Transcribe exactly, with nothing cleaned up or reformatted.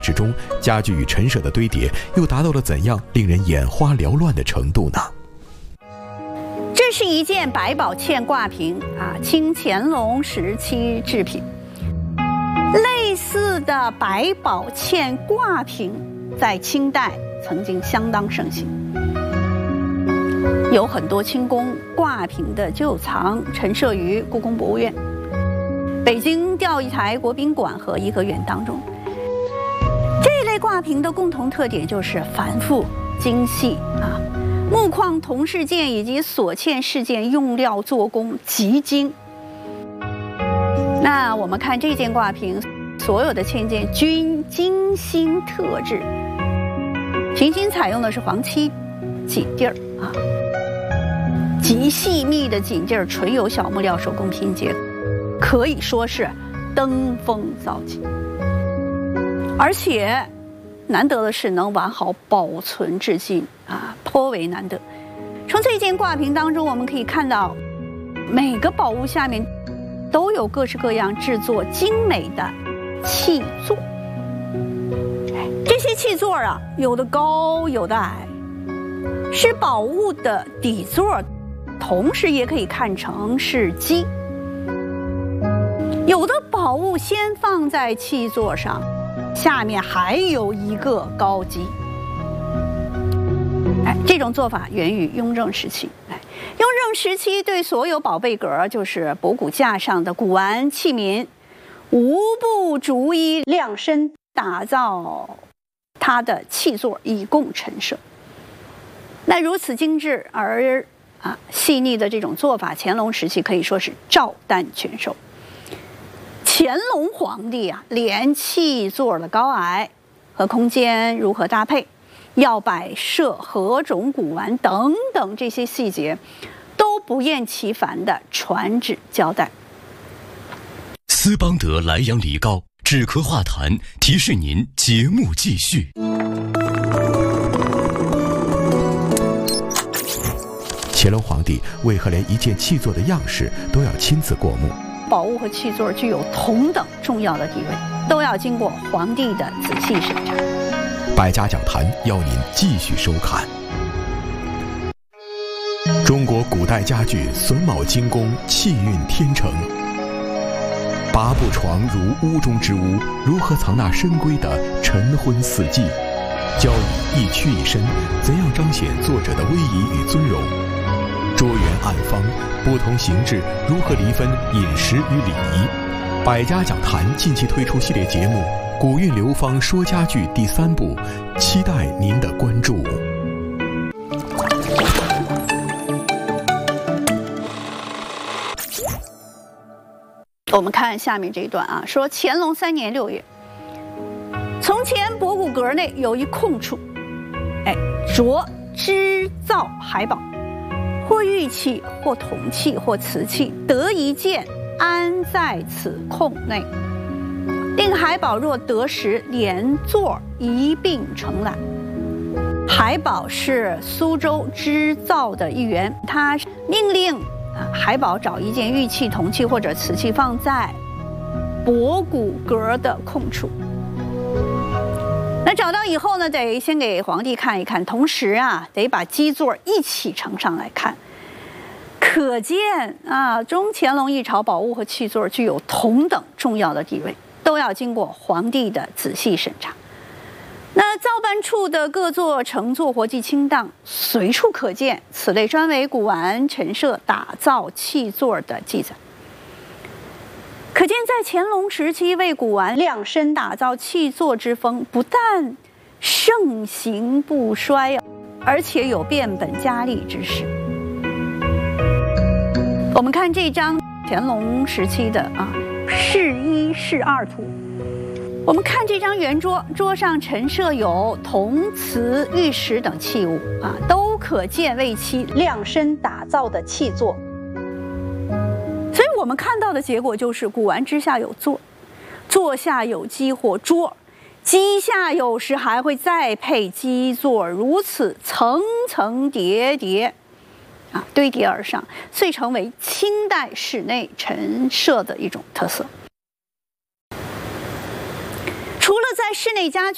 之中，家具与陈设的堆叠又达到了怎样令人眼花缭乱的程度呢？ 这是一件百宝嵌挂屏啊，清乾隆时期制品。类似的百宝嵌挂屏在清代曾经相当盛行，有很多清宫挂屏的旧藏陈设于故宫博物院、北京钓鱼台国宾馆和颐和园当中。这一类挂屏的共同特点就是繁复精细啊，木框铜饰件以及所嵌饰件用料做工极精。那我们看这件挂屏，所有的嵌件均精心特制，平均采用的是黄漆锦地儿啊，极细密的锦地儿，纯有小木料手工拼接，可以说是登峰造极。而且难得的是能完好保存至今啊，颇为难得。从这件挂屏当中，我们可以看到每个宝物下面都有各式各样制作精美的器座。这些器座啊，有的高，有的矮，是宝物的底座，同时也可以看成是基。有的宝物先放在器座上，下面还有一个高基。哎，这种做法源于雍正时期。哎，雍正时期对所有宝贝阁，就是博古架上的古玩器皿，无不逐一量身打造它的器座，以供陈设。那如此精致而啊细腻的这种做法，乾隆时期可以说是照单全收。乾隆皇帝啊，连器座的高矮和空间如何搭配，要摆设何种古玩等等这些细节，都不厌其烦地传旨交代。 斯邦德莱阳梨膏止咳化痰，提示您节目继续。 乾隆皇帝为何连一件器座的样式都要亲自过目？ 宝物和器座具有同等重要的地位，都要经过皇帝的仔细审查。 百家讲坛邀您继续收看。中国古代家具榫卯精工，气韵天成。八步床如屋中之屋，如何藏纳深闺的晨昏四季？交椅一曲一伸，怎样彰显作者的威仪与尊荣？桌圆案方，不同形制如何离分饮食与礼仪？百家讲坛近期推出系列节目《古韵流芳说家具》第三部，期待您的关注。 我们看下面这一段啊，说乾隆三年六月，从前博古阁内有一空处，哎，着织造海宝，或玉器，或铜器，或瓷器，得一件安在此空内。令海宝若得时，连座一并承揽。海宝是苏州织造的一员，他命令啊海宝找一件玉器、铜器或者瓷器放在博古阁的空处。那找到以后呢，得先给皇帝看一看，同时啊，得把基座一起呈上来看。可见啊，中乾隆一朝宝物和器座具有同等重要的地位，都要经过皇帝的仔细审查。那造办处的各座成作活计清档随处可见，此类专为古玩陈设打造器座的记载。可见在乾隆时期，为古玩量身打造器座之风不但盛行不衰，而且有变本加厉之势。我们看这张乾隆时期的啊试一试二图，我们看这张圆桌，桌上陈设有铜、瓷、玉石等器物啊，都可见为其量身打造的器座。所以我们看到的结果就是古玩之下有座，座下有基或桌，基下有时还会再配基座，如此层层叠叠啊，堆叠而上，遂成为清代室内陈设的一种特色。除了在室内家具